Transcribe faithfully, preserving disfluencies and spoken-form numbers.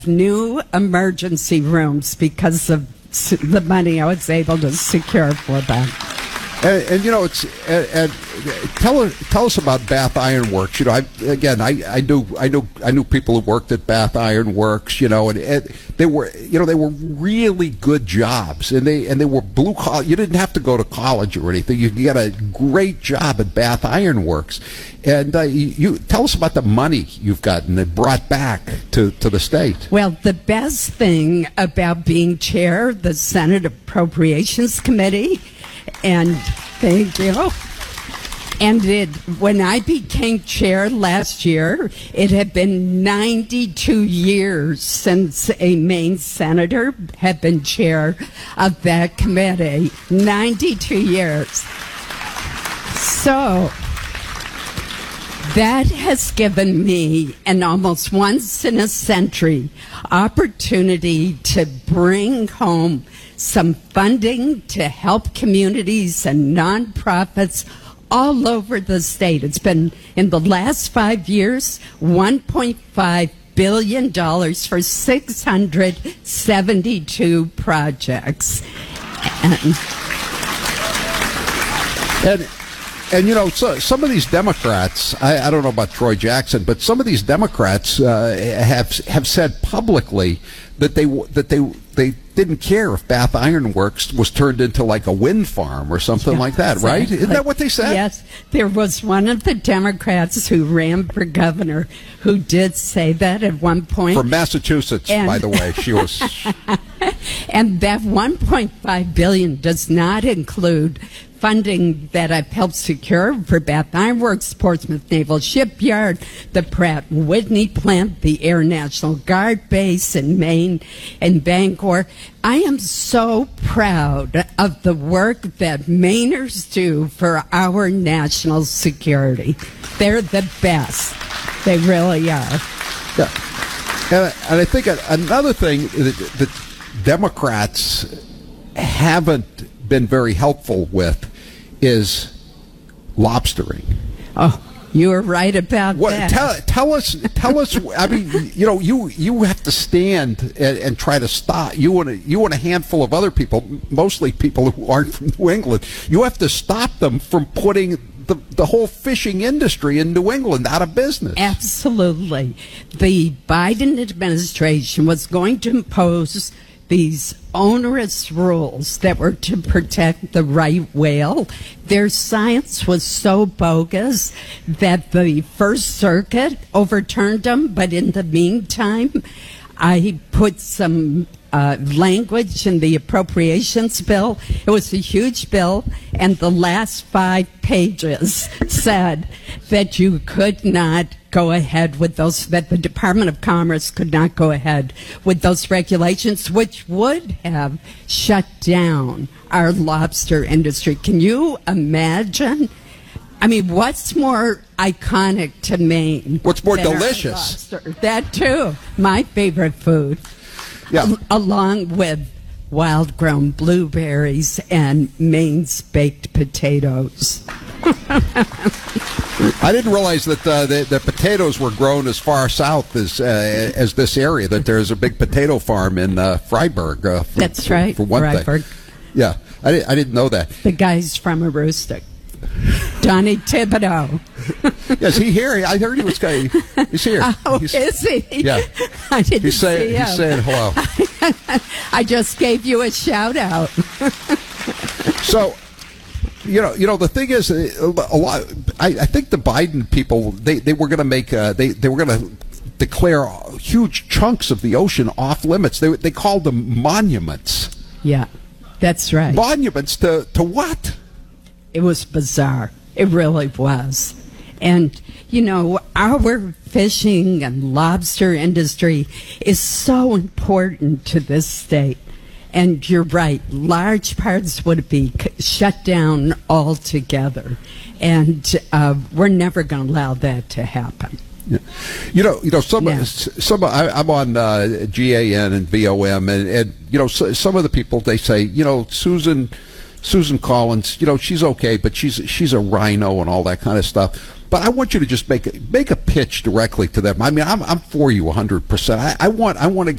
new emergency rooms because of s- the money I was able to secure for them. And, and you know, it's and, and tell tell us about Bath Iron Works. You know, I, again, I, I knew I knew I knew people who worked at Bath Iron Works. You know, and, and they were you know they were really good jobs, and they and they were blue collar. You didn't have to go to college or anything. You could get a great job at Bath Iron Works. And uh, you, you tell us about the money you've gotten and brought back to, to the state. Well, the best thing about being chair of the Senate Appropriations Committee, and thank you, and it, when I became chair last year, it had been ninety-two years since a Maine senator had been chair of that committee. ninety-two years. So that has given me an almost once in a century opportunity to bring home some funding to help communities and nonprofits all over the state. It's been, in the last five years, one point five billion dollars for six hundred seventy-two projects. And, and And, you know, so, some of these Democrats, I, I don't know about Troy Jackson, but some of these Democrats uh, have have said publicly that they that they they didn't care if Bath Iron Works was turned into like a wind farm or something yeah, like that, exactly. right? Isn't that what they said? Yes. There was one of the Democrats who ran for governor who did say that at one point. From Massachusetts, and by the way. She was... And that one point five billion dollars does not include funding that I've helped secure for Bath Iron Works, Portsmouth Naval Shipyard, the Pratt and Whitney plant, the Air National Guard base in Maine and Bangor. I am so proud of the work that Mainers do for our national security. They're the best. They really are. Yeah. And, and I think another thing that, that Democrats haven't been very helpful with is lobstering. Oh, you were right about what, that. Tell, tell us, tell us. I mean, you know, you you have to stand and, and try to stop. You and a, you and a handful of other people, mostly people who aren't from New England. You have to stop them from putting the the whole fishing industry in New England out of business. Absolutely, the Biden administration was going to impose these onerous rules that were to protect the right whale. Their science was so bogus that the First Circuit overturned them, but in the meantime, I put some uh, language in the appropriations bill. It was a huge bill, and the last five pages said that you could not go ahead with those, that the Department of Commerce could not go ahead with those regulations, which would have shut down our lobster industry. Can you imagine? I mean, what's more iconic to Maine? What's more than our delicious? lobster? That too. My favorite food. Yeah. Al- along with wild-grown blueberries and Maine's baked potatoes. I didn't realize that uh, the, the potatoes were grown as far south as uh, as this area. That there's a big potato farm in uh, Freiburg. Uh, for, That's right, For, for one Freiburg. thing. Yeah, I, di- I didn't know that. The guy's from Aroostook. Donnie Thibodeau. Yes, he here. I heard he was going. He's here. Oh, he's, is he? Yeah. I didn't He's saying see him. he's saying hello. I just gave you a shout out. So, you know, you know, the thing is, uh, a lot. I, I think the Biden people they, they were going to make uh, they they were going to declare huge chunks of the ocean off limits. They they called them monuments. Yeah, that's right. Monuments to to what? It was bizarre. It really was. And, you know, our fishing and lobster industry is so important to this state. And you're right, large parts would be shut down altogether. And uh, we're never going to allow that to happen. Yeah. You know, you know, some, Yeah. some. I, I'm on uh, G A N and V O M, and, and you know, so, some of the people they say, you know, Susan, Susan Collins, you know, she's okay, but she's she's a rhino and all that kind of stuff. but I want you to just make a, make a pitch directly to them. I mean, I'm I'm for you one hundred percent. I, I want I want to